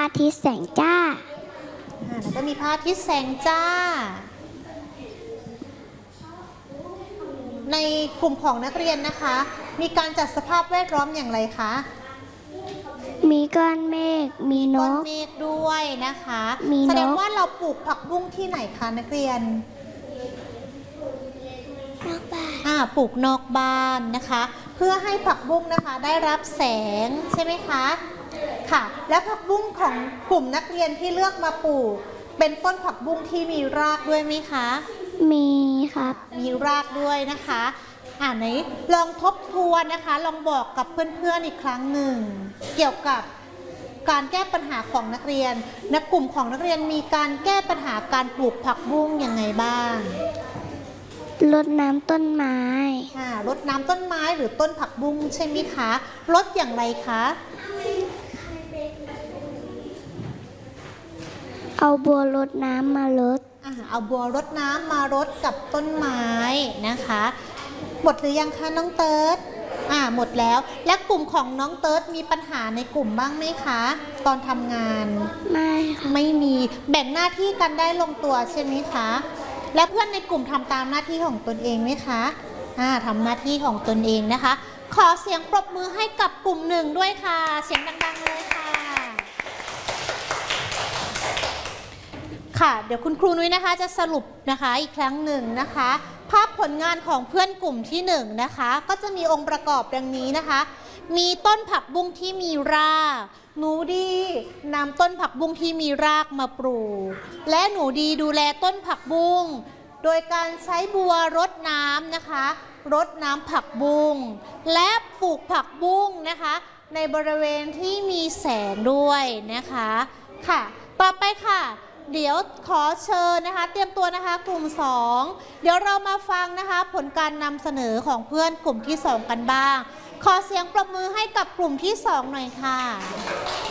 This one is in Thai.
อาทิตย์แสงจ้าแล้วก็มีพระอาทิตย์แสงจ้าในกลุ่มของนักเรียนนะคะมีการจัดสภาพแวดล้อมอย่างไรคะมีก้อนเมฆมีนกก้อนเมฆด้วยนะคะแสดงว่าเราปลูกผักบุ้งที่ไหนคะนักเรียนนอกบ้านปลูกนอกบ้านนะคะเพื่อให้ผักบุ้งนะคะได้รับแสงใช่ไหมคะค่ะแล้วผักบุ้งของกลุ่มนักเรียนที่เลือกมาปลูกเป็นต้นผักบุ้งที่มีรากด้วยไหมคะมีครับมีรากด้วยนะคะไหนลองทบทวนนะคะลองบอกกับเพื่อนๆอีกครั้งหนึ่งเกี่ยวกับการแก้ปัญหาของนักเรียนในกลุ่มของนักเรียนมีการแก้ปัญหาการปลูกผักบุ้งยังไงบ้างรดน้ำต้นไม้รดน้ำต้นไม้หรือต้นผักบุ้งใช่ไหมคะรดอย่างไรคะเอาบัวรดน้ำมารดเอาบัวรดน้ำมารดกับต้นไม้นะคะหมดหรือยังคะน้องเติร์ดหมดแล้วและกลุ่มของน้องเติร์ดมีปัญหาในกลุ่มบ้างไหมคะตอนทำงานไม่ค่ะไม่มีแบ่งหน้าที่กันได้ลงตัวใช่ไหมคะและเพื่อนในกลุ่มทำตามหน้าที่ของตนเองไหมคะทำหน้าที่ของตนเองนะคะขอเสียงปรบมือให้กับกลุ่มหนึ่งด้วยค่ะเสียงดังๆเลยค่ะเดี๋ยวคุณครูนุ้ยนะคะจะสรุปนะคะอีกครั้งหนึ่งนะคะภาพผลงานของเพื่อนกลุ่มที่1นะคะก็จะมีองค์ประกอบดังนี้นะคะมีต้นผักบุ้งที่มีรากหนูดีนำต้นผักบุ้งที่มีรากมาปลูกและหนูดีดูแลต้นผักบุ้งโดยการใช้บัวรดน้ำนะคะรดน้ำผักบุ้งและปลูกผักบุ้งนะคะในบริเวณที่มีแสงด้วยนะคะค่ะต่อไปค่ะเดี๋ยวขอเชิญนะคะเตรียมตัวนะคะกลุ่ม2เดี๋ยวเรามาฟังนะคะผลการนำเสนอของเพื่อนกลุ่มที่2กันบ้างขอเสียงปรบมือให้กับกลุ่มที่2หน่อยค่ะ